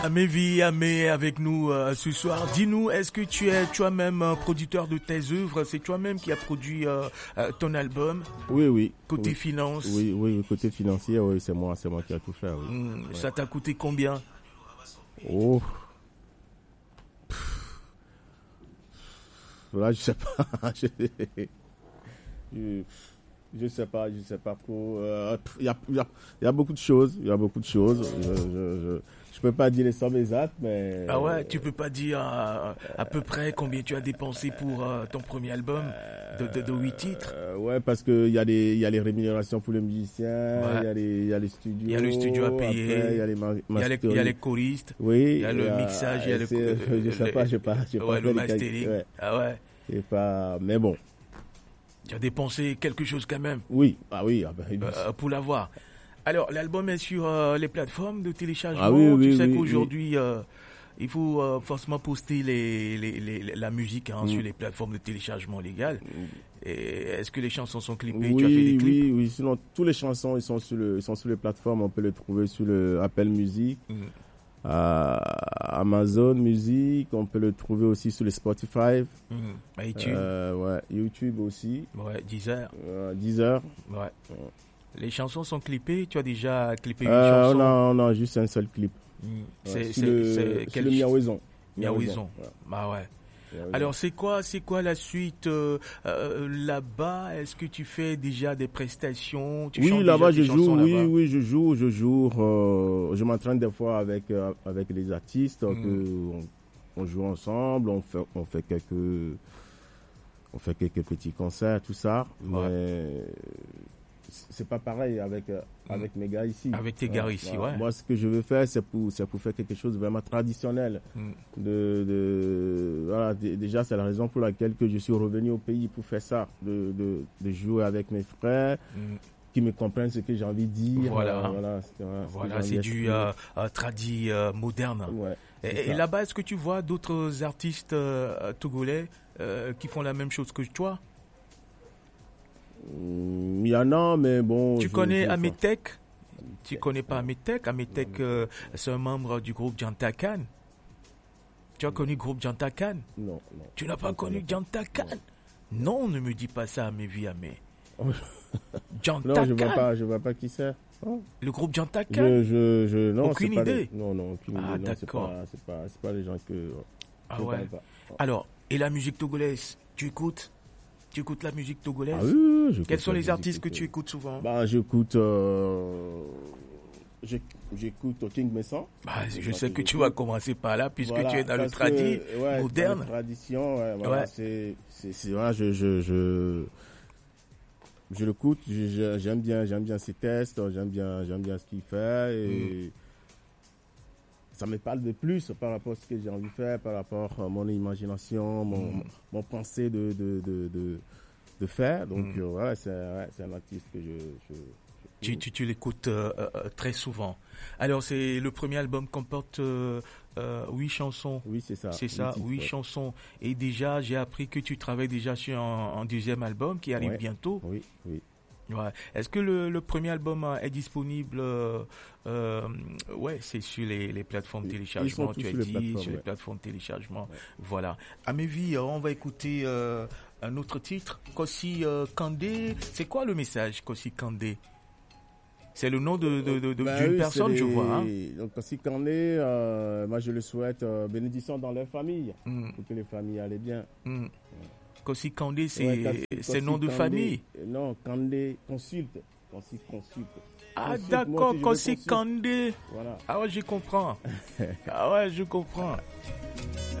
Amévi, Amé avec nous ce soir. Dis-nous, est-ce que tu es toi-même producteur de tes œuvres? C'est toi-même qui as produit ton album? Oui. Côté finance? Oui, côté financier, oui, c'est moi qui a tout fait. Oui. Ouais. Ça t'a coûté combien? Oh. Là, je sais pas. Je sais pas trop. Il y a beaucoup de choses. Je peux pas dire les sommes exactes, mais. Ah ouais, tu peux pas dire à peu près combien tu as dépensé pour ton premier album de 8 titres? Ouais, parce que il y a les rémunérations pour les musiciens, il y a les studios. Il y a le studio à payer. Après, il y a les choristes. Oui. Il y a le mixage, il y a je sais pas, le mastering. Ouais. Ah ouais. C'est pas, mais bon. Tu as dépensé quelque chose quand même. Oui. Pour l'avoir. Alors, l'album est sur les plateformes de téléchargement. Ah oui, tu sais qu'aujourd'hui, il faut forcément poster la musique sur les plateformes de téléchargement légales. Et est-ce que les chansons sont clippées? Tu as fait des clips? Oui. Sinon, toutes les chansons, ils sont sur les plateformes. On peut les trouver sur le Apple Music, Amazon Music. On peut le trouver aussi sur les Spotify. YouTube. YouTube aussi. Ouais, Deezer. Ouais. Les chansons sont clippées. Tu as déjà clippé une chanson? Non, juste un seul clip. C'est le Miaouison. Miaouison. Bah ouais. Alors c'est quoi la suite là-bas? Est-ce que tu fais déjà des prestations? Oui, là-bas je joue. Oui, je joue. Je m'entraîne des fois avec les artistes. On joue ensemble. On fait quelques petits concerts, tout ça. Ouais. Mais c'est pas pareil avec mes gars ici. Avec tes gars ici, ouais. Moi, ce que je veux faire, c'est pour faire quelque chose de vraiment traditionnel. Voilà, déjà, c'est la raison pour laquelle que je suis revenu au pays pour faire ça, de jouer avec mes frères, qui me comprennent ce que j'ai envie de dire. Voilà, c'est du tradi moderne. Ouais, et là-bas, est-ce que tu vois d'autres artistes togolais qui font la même chose que toi? Il y en a, mais bon. Tu connais Ametek? Tu connais pas Ametek? Ametek, c'est un membre du groupe Jantakan. Tu as connu le groupe Jantakan? Non. Tu n'as pas connu Jantakan? Non, ne me dis pas ça, mes vies, Jantakan. Non, je vois pas qui c'est. Oh. Le groupe Jantakan? Non, aucune idée. Non, aucune idée. Ah, d'accord. C'est pas les gens que. Ah ouais. Alors, et la musique togolaise, tu écoutes? Tu écoutes la musique togolaise? Ah oui, quels sont les artistes que tu écoutes souvent? J'écoute King Messan. Je sais que tu vas commencer par là puisque tu es dans le tradi moderne. Dans la tradition, je l'écoute, j'aime bien ses tests, j'aime bien ce qu'il fait et ça me parle de plus par rapport à ce que j'ai envie de faire, par rapport à mon imagination, mon pensée de faire. Donc, c'est un artiste que tu l'écoutes très souvent. Alors, c'est le premier album comporte 8 chansons. Oui, c'est ça. C'est ça, 8 chansons. Et déjà, j'ai appris que tu travailles déjà sur un deuxième album qui arrive bientôt. Oui. Ouais. Est-ce que le premier album est disponible? C'est sur les plateformes de téléchargement. Tu as dit sur les plateformes de téléchargement. Ouais. Voilà. Amévi, on va écouter un autre titre. Kossi Kandé. C'est quoi le message, Kossi Kandé? C'est le nom d'une personne, je vois. Hein? Donc Kossi Kandé, moi je le souhaite bénédiction dans leur famille, pour que les familles aillent bien. Kossi Kandé, c'est nom de famille? Non, Kandé consulte. Ah d'accord, Kossi Kandé. Voilà. Ah ouais, je comprends.